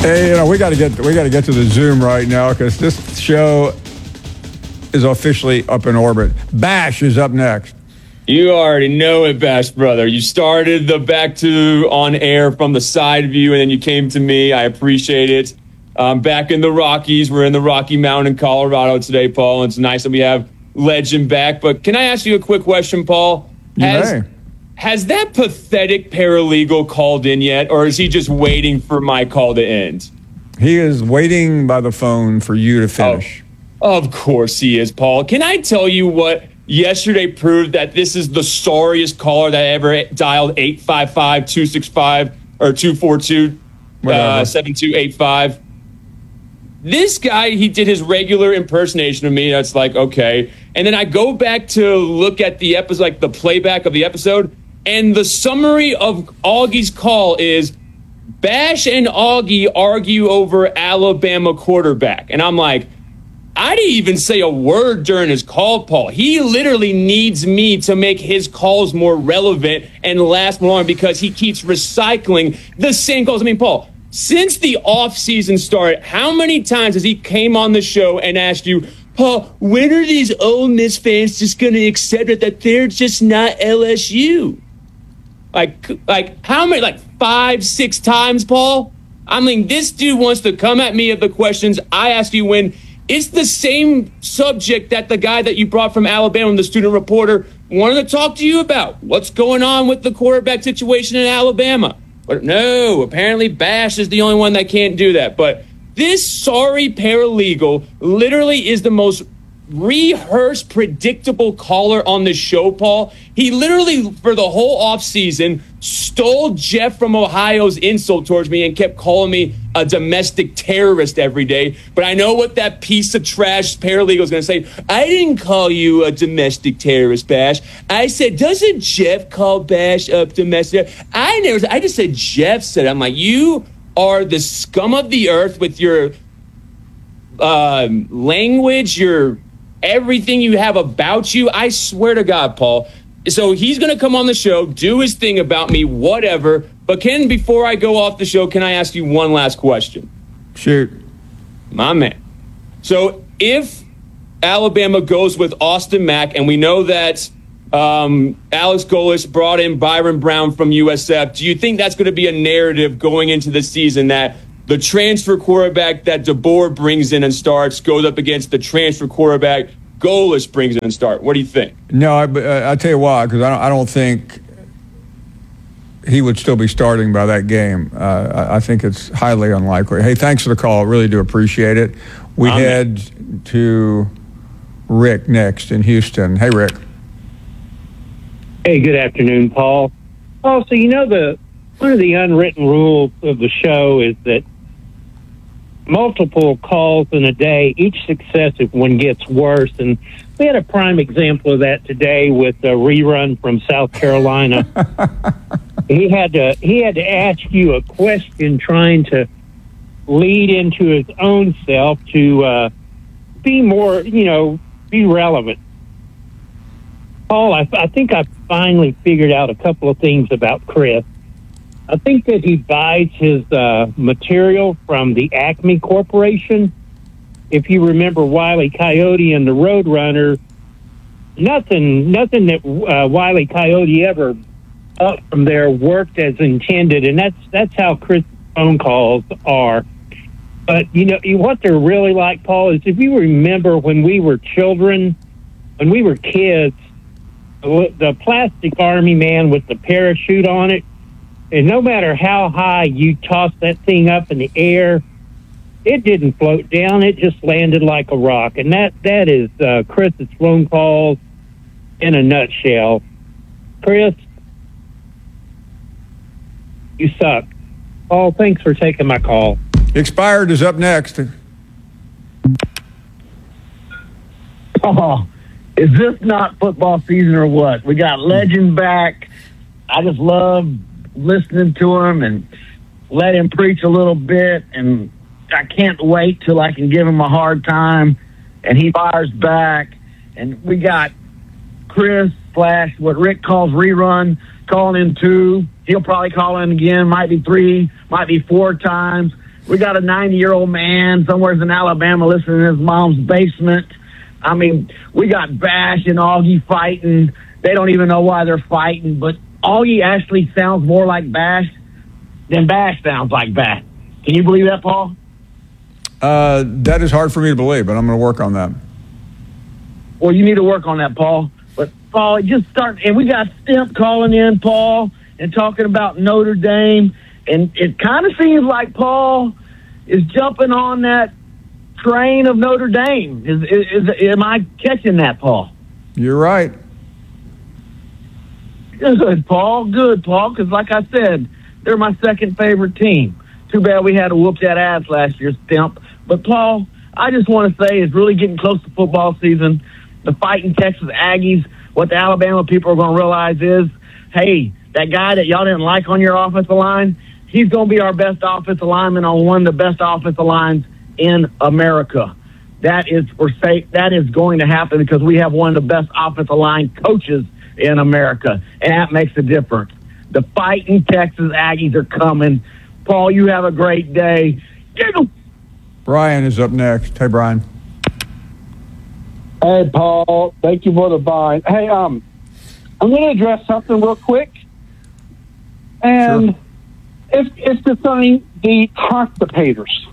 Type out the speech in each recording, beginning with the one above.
Hey, we got to get to the Zoom right now because this show is officially up in orbit. Bash is up next. You already know it, Bash brother. You started the back to on air from the side view, and then you came to me. I appreciate it. Back in the Rockies. We're in the Rocky Mountain, Colorado today, Paul. And it's nice that we have Legend back. But can I ask you a quick question, Paul? Has that pathetic paralegal called in yet, or is he just waiting for my call to end? He is waiting by the phone for you to finish. Oh, of course he is, Paul. Can I tell you what yesterday proved that this is the sorriest caller that ever dialed 855-265 or 242-7285? This guy, he did his regular impersonation of me. That's like, okay. And then I go back to look at the episode, like the playback of the episode, and the summary of Augie's call is Bash and Augie argue over Alabama quarterback. And I'm like, I didn't even say a word during his call, Paul. He literally needs me to make his calls more relevant and last more long because he keeps recycling the same calls. I mean, Paul, since the offseason started, how many times has he came on the show and asked you, Paul, when are these Ole Miss fans just going to accept it that they're just not LSU? Like how many, like 5-6 times, Paul? I mean, this dude wants to come at me of the questions I asked you when it's the same subject that the guy that you brought from Alabama, the student reporter, wanted to talk to you about. What's going on with the quarterback situation in Alabama? But no, apparently Bash is the only one that can't do that. But this sorry paralegal literally is the most rehearsed, predictable caller on the show, Paul. He literally, for the whole offseason, stole Jeff from Ohio's insult towards me and kept calling me a domestic terrorist every day. But I know what that piece of trash paralegal is going to say. I didn't call you a domestic terrorist, Bash. I said, doesn't Jeff call Bash a domestic? I just said Jeff said it. I'm like, you are the scum of the earth with your language, your everything you have about you. I swear to God, Paul. So he's going to come on the show, do his thing about me, whatever. But Ken, before I go off the show, can I ask you one last question? Shoot. My man. So if Alabama goes with Austin Mack, and we know that Alex Golesh brought in Byron Brown from USF, do you think that's going to be a narrative going into the season that the transfer quarterback that DeBoer brings in and starts goes up against the transfer quarterback Golesh brings in and start? What do you think? No, I'll tell you why, because I don't think he would still be starting by that game. I think it's highly unlikely. Hey, thanks for the call. Really do appreciate it. We head to Rick next in Houston. Hey, Rick. Hey, good afternoon, Paul. Oh, so you know one of the unwritten rules of the show is that multiple calls in a day, each successive one gets worse. And we had a prime example of that today with a rerun from South Carolina. He had to ask you a question trying to lead into his own self to be more, be relevant. Paul, I think I finally figured out a couple of things about Chris. I think that he buys his material from the Acme Corporation. If you remember Wile E. Coyote and the Roadrunner, nothing that Wile E. Coyote ever up from there worked as intended, and that's how Chris' phone calls are. But what they're really like, Paul, is if you remember when we were children, when we were kids, the plastic army man with the parachute on it. And no matter how high you toss that thing up in the air, it didn't float down. It just landed like a rock. And that is Chris's phone calls in a nutshell. Chris, you suck. Paul, thanks for taking my call. Expired is up next. Oh, is this not football season or what? We got Legend back. I just love listening to him and let him preach a little bit, and I can't wait till I can give him a hard time and he fires back. And we got Chris / what Rick calls rerun calling in 2. He'll probably call in again, might be 3, might be 4 times. We got a 90-year-old man somewhere in Alabama listening in his mom's basement. I mean, we got Bash and Augie fighting. They don't even know why they're fighting, but Augie actually sounds more like Bash than Bash sounds like Bash. Can you believe that, Paul? That is hard for me to believe, but I'm going to work on that. Well, you need to work on that, Paul. But, Paul, just start. And we got Stimp calling in, Paul, and talking about Notre Dame. And it kind of seems like Paul is jumping on that train of Notre Dame. Am I catching that, Paul? You're right. Good, Paul. Good, Paul, because like I said, they're my second favorite team. Too bad we had to whoop that ass last year, Stimp. But, Paul, I just want to say it's really getting close to football season. The fighting Texas Aggies, what the Alabama people are going to realize is, hey, that guy that y'all didn't like on your offensive line, he's going to be our best offensive lineman on one of the best offensive lines in America. That is going to happen because we have one of the best offensive line coaches in America, and that makes a difference. The fighting Texas Aggies are coming. Paul, you have a great day. Giggle. Brian is up next. Hey, Brian. Hey, Paul. Thank you for the vine. Hey, I'm going to address something real quick, and Sure. it's concerning the constipators.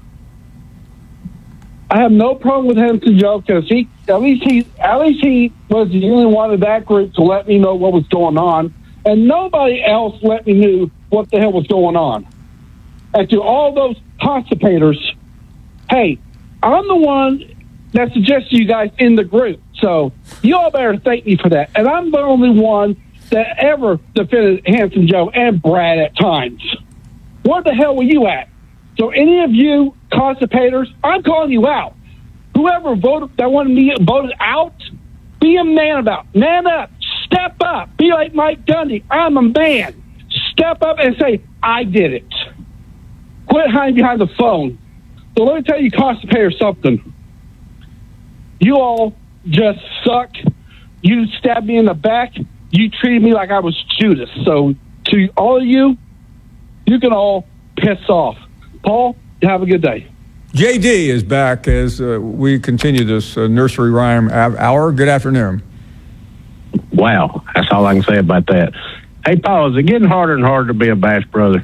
I have no problem with Henson Joe because at least he was the only one of that group to let me know what was going on, and nobody else let me know what the hell was going on. And to all those constipators, hey, I'm the one that suggested you guys in the group, so you all better thank me for that. And I'm the only one that ever defended Hanson Joe and Brad at times. Where the hell were you at? So any of you constipators, I'm calling you out. Whoever voted that wanted me voted out, be a man about it. Man up. Step up. Be like Mike Gundy. I'm a man. Step up and say, I did it. Quit hiding behind the phone. So let me tell you, constipators, something. You all just suck. You stabbed me in the back. You treated me like I was Judas. So to all of you, you can all piss off. Paul, have a good day. JD is back as we continue this nursery rhyme hour. Good afternoon. Wow, that's all I can say about that. Hey, Paul, is it getting harder and harder to be a Bash brother?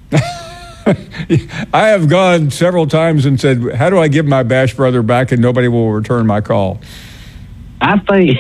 I have gone several times and said, how do I give my Bash brother back? And nobody will return my call. I think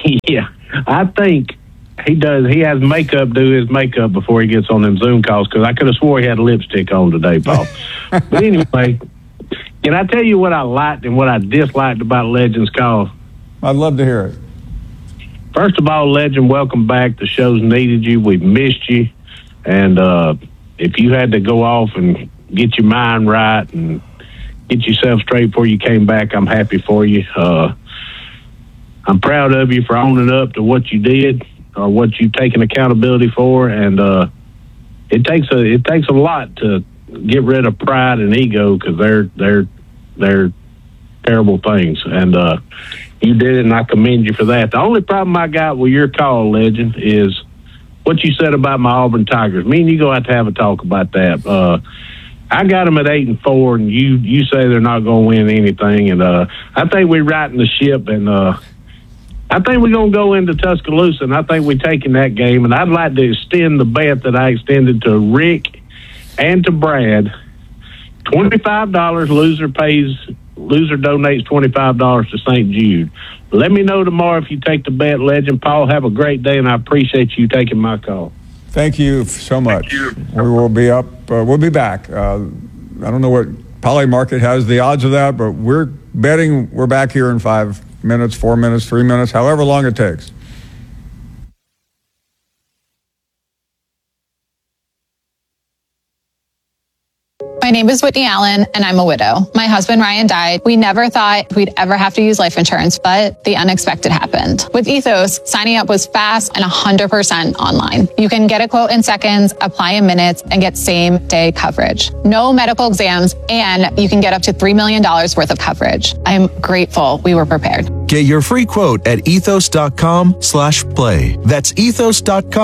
he does. He has makeup do his makeup before he gets on them Zoom calls because I could have swore he had lipstick on today, Paul. But anyway, can I tell you what I liked and what I disliked about Legends Call? I'd love to hear it. First of all, Legend, welcome back. The show's needed you. We've missed you. And if you had to go off and get your mind right and get yourself straight before you came back, I'm happy for you. I'm proud of you for owning up to what you did or what you've taken accountability for. And it takes a lot to get rid of pride and ego because they're terrible things. And you did it, and I commend you for that. The only problem I got with your call, Legend, is what you said about my Auburn Tigers. Me and you going to have a talk about that. I got them at 8-4, and you say they're not going to win anything. And I think we're righting the ship, and I think we're going to go into Tuscaloosa, and I think we're taking that game. And I'd like to extend the bet that I extended to Rick and to Brad. $25. Loser donates $25 to St. Jude. Let me know tomorrow if you take the bet, Legend. Paul, have a great day, and I appreciate you taking my call. Thank you so much. We will be up. We'll be back. I don't know what Poly Market has the odds of that, but we're betting we're back here in 5 minutes, 4 minutes, 3 minutes, however long it takes. My name is Whitney Allen, and I'm a widow. My husband, Ryan, died. We never thought we'd ever have to use life insurance, but the unexpected happened. With Ethos, signing up was fast and 100% online. You can get a quote in seconds, apply in minutes, and get same-day coverage. No medical exams, and you can get up to $3 million worth of coverage. I'm grateful we were prepared. Get your free quote at ethos.com/play. That's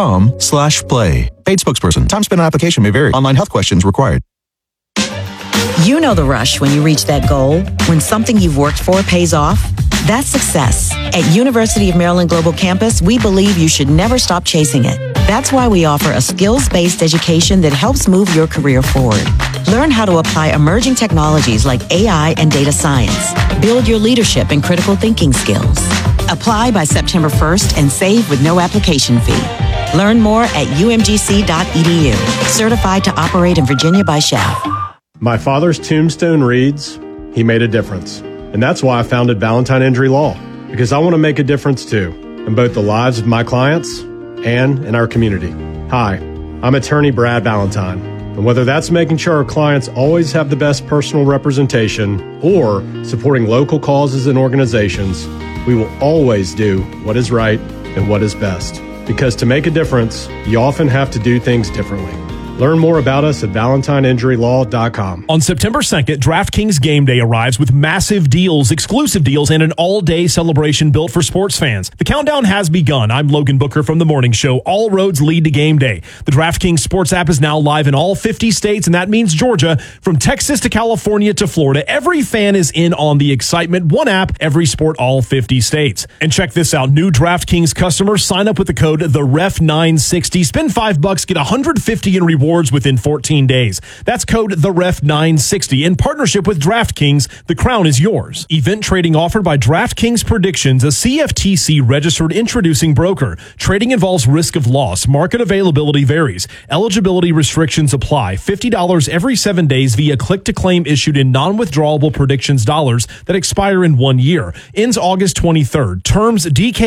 ethos.com/play. Paid spokesperson. Time spent on application may vary. Online health questions required. You know the rush when you reach that goal, when something you've worked for pays off. That's success. At University of Maryland Global Campus, we believe you should never stop chasing it. That's why we offer a skills-based education that helps move your career forward. Learn how to apply emerging technologies like AI and data science. Build your leadership and critical thinking skills. Apply by September 1st and save with no application fee. Learn more at umgc.edu. Certified to operate in Virginia by SHAP. My father's tombstone reads, "He made a difference." And that's why I founded Valentine Injury Law, because I want to make a difference too, in both the lives of my clients and in our community. Hi, I'm attorney Brad Valentine. And whether that's making sure our clients always have the best personal representation or supporting local causes and organizations, we will always do what is right and what is best. Because to make a difference, you often have to do things differently. Learn more about us at ValentineInjuryLaw.com. On September 2nd, DraftKings Game Day arrives with massive deals, exclusive deals, and an all-day celebration built for sports fans. The countdown has begun. I'm Logan Booker from The Morning Show. All roads lead to Game Day. The DraftKings Sports app is now live in all 50 states, and that means Georgia. From Texas to California to Florida, every fan is in on the excitement. One app, every sport, all 50 states. And check this out. New DraftKings customers sign up with the code TheRef960. Spend $5, get $150 in rewards within 14 days. That's code TheRef960. In partnership with DraftKings, the crown is yours. Event trading offered by DraftKings Predictions, a CFTC registered introducing broker. Trading involves risk of loss. Market availability varies. Eligibility restrictions apply. $50 every 7 days via click-to-claim issued in non-withdrawable predictions dollars that expire in 1 year. Ends August 23rd. Terms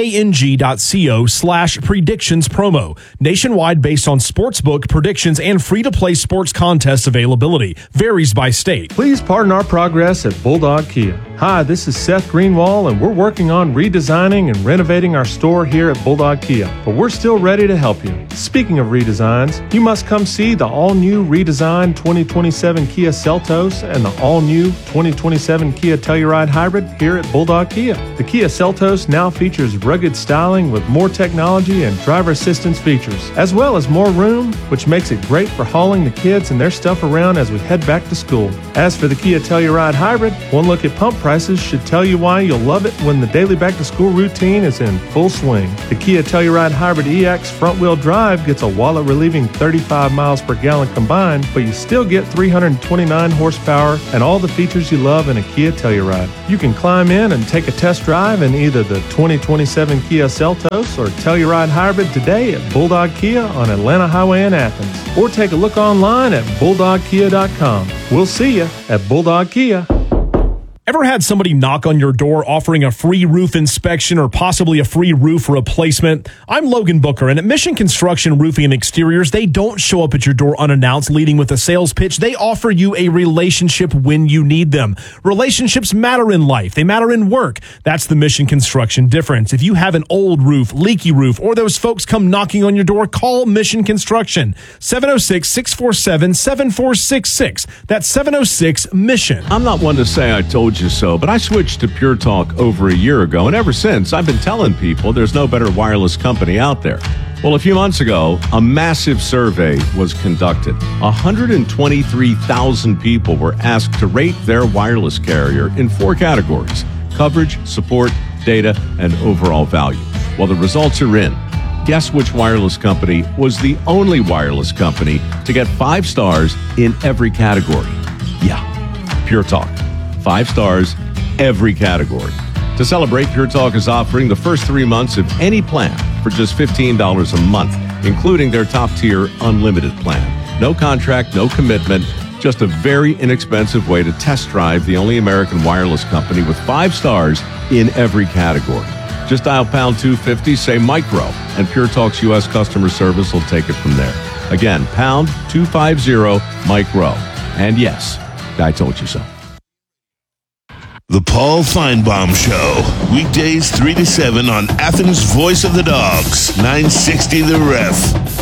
dkng.co/predictions promo. Nationwide based on sportsbook predictions and free-to-play sports contest availability. Varies by state. Please pardon our progress at Bulldog Kia. Hi, this is Seth Greenwald, and we're working on redesigning and renovating our store here at Bulldog Kia, but we're still ready to help you. Speaking of redesigns, you must come see the all-new redesigned 2027 Kia Seltos and the all-new 2027 Kia Telluride Hybrid here at Bulldog Kia. The Kia Seltos now features rugged styling with more technology and driver assistance features, as well as more room, which makes it great for hauling the kids and their stuff around as we head back to school. As for the Kia Telluride Hybrid, one look at pump prices should tell you why you'll love it when the daily back-to-school routine is in full swing. The Kia Telluride Hybrid EX front-wheel drive gets a wallet-relieving 35 miles per gallon combined, but you still get 329 horsepower and all the features you love in a Kia Telluride. You can climb in and take a test drive in either the 2027 Kia Seltos or Telluride Hybrid today at Bulldog Kia on Atlanta Highway in Athens. Or take a look online at BulldogKia.com. We'll see you at Bulldog Kia. Ever had somebody knock on your door offering a free roof inspection or possibly a free roof replacement? I'm Logan Booker, and at Mission Construction Roofing and Exteriors, they don't show up at your door unannounced, leading with a sales pitch. They offer you a relationship when you need them. Relationships matter in life. They matter in work. That's the Mission Construction difference. If you have an old roof, leaky roof, or those folks come knocking on your door, call Mission Construction. 706-647-7466. That's 706-MISSION. I'm not one to say I told you so, but I switched to Pure Talk over a year ago, and ever since, I've been telling people there's no better wireless company out there. Well, a few months ago, a massive survey was conducted. 123,000 people were asked to rate their wireless carrier in 4 categories: coverage, support, data, and overall value. Well, the results are in. Guess which wireless company was the only wireless company to get 5 stars in every category? Yeah, Pure Talk. 5 stars, every category. To celebrate, Pure Talk is offering the first 3 months of any plan for just $15 a month, including their top-tier unlimited plan. No contract, no commitment, just a very inexpensive way to test drive the only American wireless company with 5 stars in every category. Just dial pound 250, say micro, and Pure Talk's U.S. customer service will take it from there. Again, pound 250 micro. And yes, I told you so. The Paul Feinbaum Show, weekdays 3 to 7 on Athens' Voice of the Dogs, 960 The Ref.